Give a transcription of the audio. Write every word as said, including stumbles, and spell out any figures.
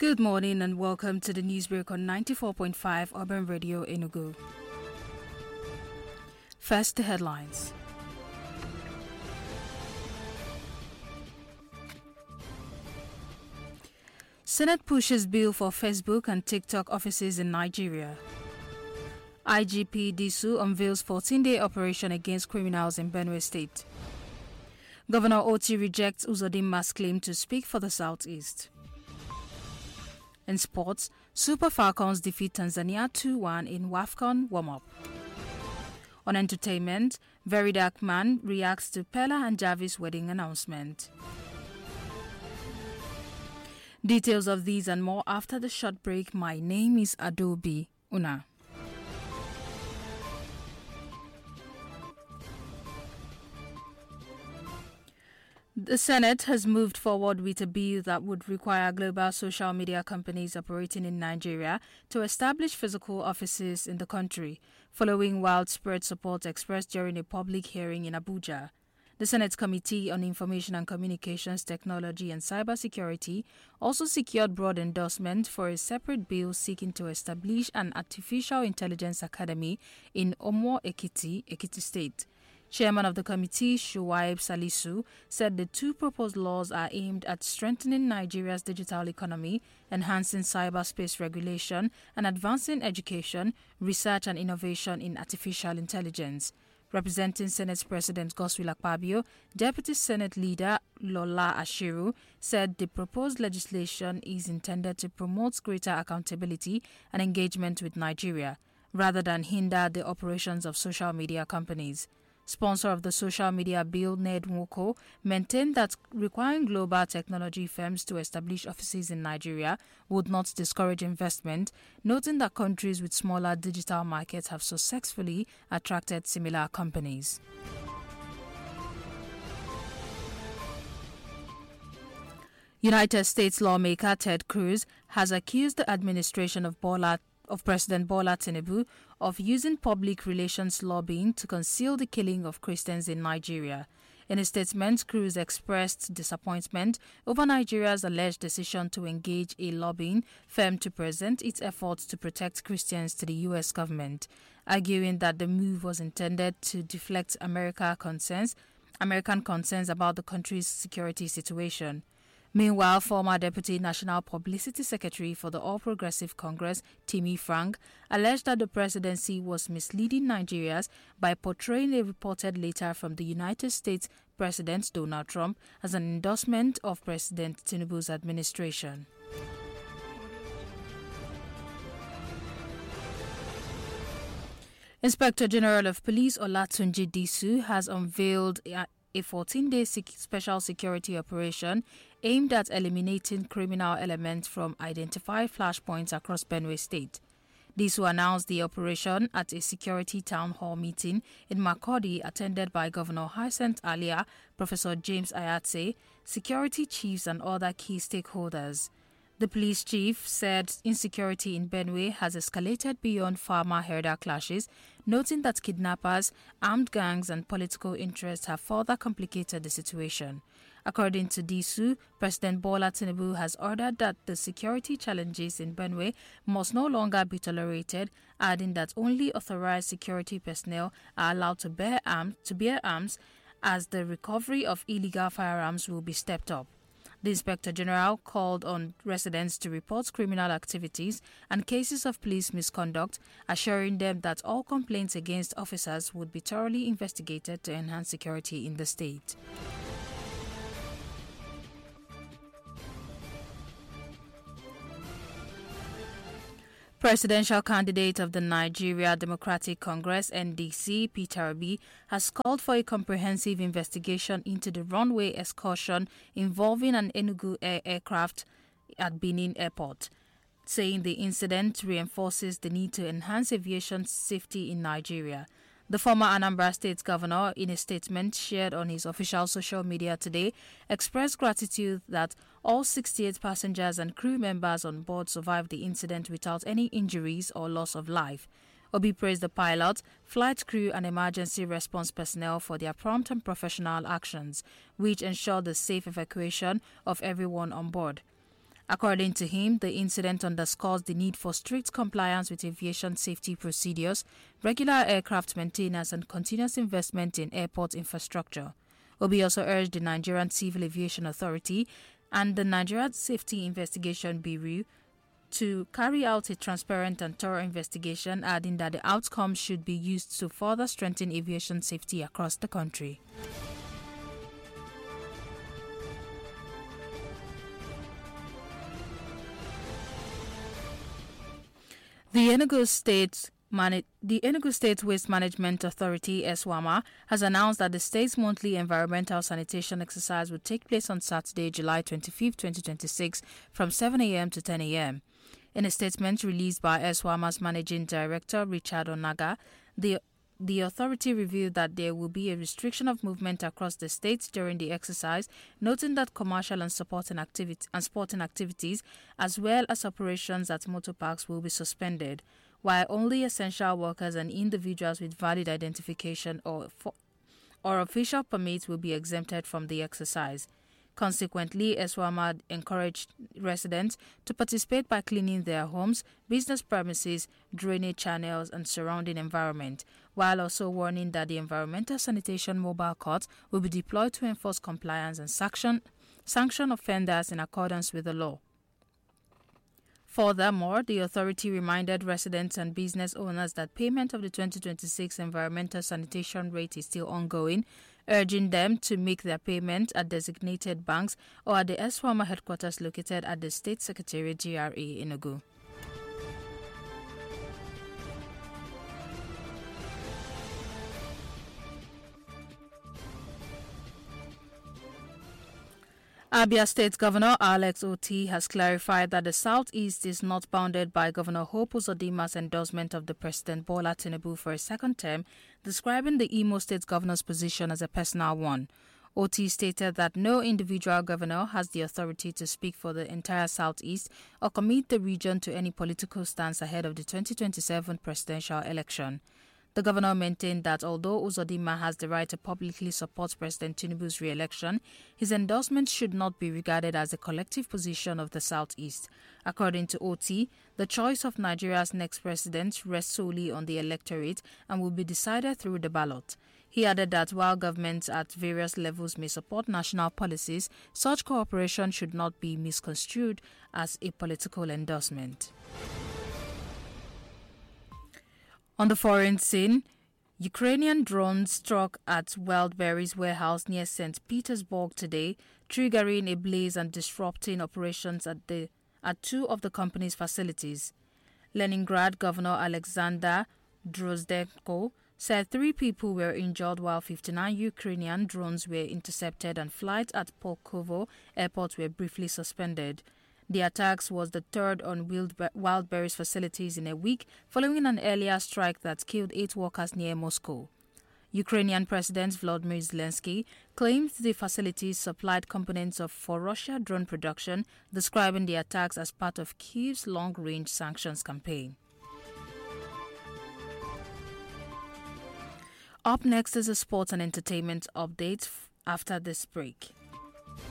Good morning and welcome to the Newsbreak on ninety-four point five Urban Radio Enugu. First, the headlines. Senate pushes bill for Facebook and TikTok offices in Nigeria. I G P Disu unveils fourteen-day operation against criminals in Benue State. Governor Oti rejects Uzodimma's claim to speak for the Southeast. In sports, Super Falcons defeat Tanzania two one in WAFCON warm-up. On entertainment, Very Dark Man reacts to Pella and Javis' wedding announcement. Details of these and more after the short break. My name is Adobe Una. The Senate has moved forward with a bill that would require global social media companies operating in Nigeria to establish physical offices in the country, following widespread support expressed during a public hearing in Abuja. The Senate Committee on Information and Communications Technology and Cybersecurity also secured broad endorsement for a separate bill seeking to establish an artificial intelligence academy in Omo Ekiti, Ekiti State. Chairman of the committee, Shuaib Salisu, said the two proposed laws are aimed at strengthening Nigeria's digital economy, enhancing cyberspace regulation, and advancing education, research and innovation in artificial intelligence. Representing Senate President Godswill Akpabio, Deputy Senate Leader Lola Ashiru said the proposed legislation is intended to promote greater accountability and engagement with Nigeria, rather than hinder the operations of social media companies. Sponsor of the social media bill, Ned Nwoko, maintained that requiring global technology firms to establish offices in Nigeria would not discourage investment, noting that countries with smaller digital markets have successfully attracted similar companies. United States lawmaker Ted Cruz has accused the administration of Bola of President Bola Tinubu of using public relations lobbying to conceal the killing of Christians in Nigeria. In a statement, Cruz expressed disappointment over Nigeria's alleged decision to engage a lobbying firm to present its efforts to protect Christians to the U S government, arguing that the move was intended to deflect America concerns, American concerns about the country's security situation. Meanwhile, former Deputy National Publicity Secretary for the All Progressive Congress, Timmy Frank, alleged that the presidency was misleading Nigerians by portraying a reported letter from the United States President Donald Trump as an endorsement of President Tinubu's administration. Inspector General of Police Olatunji Disu has unveiled a a fourteen-day sec- special security operation aimed at eliminating criminal elements from identified flashpoints across Benue State. This was announced the operation at a security town hall meeting in Makurdi attended by Governor Hyacinth Alia, Professor James Ayatse, security chiefs and other key stakeholders. The police chief said insecurity in Benue has escalated beyond farmer-herder clashes, noting that kidnappers, armed gangs and political interests have further complicated the situation. According to Disu, President Bola Tinubu has ordered that the security challenges in Benue must no longer be tolerated, adding that only authorized security personnel are allowed to bear arms, to bear arms as the recovery of illegal firearms will be stepped up. The Inspector General called on residents to report criminal activities and cases of police misconduct, assuring them that all complaints against officers would be thoroughly investigated to enhance security in the state. Presidential candidate of the Nigeria Democratic Congress N D C, Peter Obi, has called for a comprehensive investigation into the runway excursion involving an Enugu Air aircraft at Benin Airport, saying the incident reinforces the need to enhance aviation safety in Nigeria. The former Anambra State Governor, in a statement shared on his official social media today, expressed gratitude that all sixty-eight passengers and crew members on board survived the incident without any injuries or loss of life. Obi praised the pilot, flight crew and emergency response personnel for their prompt and professional actions, which ensured the safe evacuation of everyone on board. According to him, the incident underscores the need for strict compliance with aviation safety procedures, regular aircraft maintenance, and continuous investment in airport infrastructure. Obi also urged the Nigerian Civil Aviation Authority and the Nigerian Safety Investigation Bureau to carry out a transparent and thorough investigation, adding that the outcomes should be used to further strengthen aviation safety across the country. The Enugu State Mani- the Enugu State Waste Management Authority, ESWAMA, has announced that the state's monthly environmental sanitation exercise will take place on Saturday, July twenty-fifth, twenty twenty-six, from seven a m to ten a m In a statement released by ESWAMA's Managing Director, Richard Onaga, the The authority revealed that there will be a restriction of movement across the state during the exercise, noting that commercial and supporting activity and sporting activities, as well as operations at motor parks, will be suspended, while only essential workers and individuals with valid identification or for, or official permits will be exempted from the exercise. Consequently, ESWAMA encouraged residents to participate by cleaning their homes, business premises, drainage channels, and surrounding environment, while also warning that the environmental sanitation mobile court will be deployed to enforce compliance and sanction, sanction offenders in accordance with the law. Furthermore, the authority reminded residents and business owners that payment of the twenty twenty-six environmental sanitation rate is still ongoing, urging them to make their payment at designated banks or at the ESWAMA headquarters located at the State Secretariat G R A Enugu. Abia State Governor Alex Oti has clarified that the Southeast is not bounded by Governor Hope Uzodima's endorsement of the President Bola Tinubu for a second term, describing the Imo State Governor's position as a personal one. Oti stated that no individual governor has the authority to speak for the entire Southeast or commit the region to any political stance ahead of the twenty twenty-seven presidential election. The governor maintained that although Uzodima has the right to publicly support President Tinubu's re-election, his endorsement should not be regarded as a collective position of the Southeast. According to Oti, the choice of Nigeria's next president rests solely on the electorate and will be decided through the ballot. He added that while governments at various levels may support national policies, such cooperation should not be misconstrued as a political endorsement. On the foreign scene, Ukrainian drones struck at Wildberries warehouse near Saint Petersburg today, triggering a blaze and disrupting operations at the at two of the company's facilities. Leningrad Governor Alexander Drozdenko said three people were injured while fifty-nine Ukrainian drones were intercepted and flights at Pulkovo airport were briefly suspended. The attacks was the third on Wildberries facilities in a week, following an earlier strike that killed eight workers near Moscow. Ukrainian President Volodymyr Zelensky claimed the facilities supplied components of for Russia drone production, describing the attacks as part of Kyiv's long-range sanctions campaign. Up next is a sports and entertainment update after this break.